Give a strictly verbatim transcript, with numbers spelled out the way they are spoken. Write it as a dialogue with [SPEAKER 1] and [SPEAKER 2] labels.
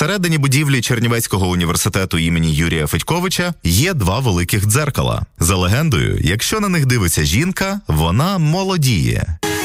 [SPEAKER 1] Всередині будівлі Чернівецького університету імені Юрія Федьковича є два великих дзеркала. За легендою, якщо на них дивиться жінка, вона молодіє.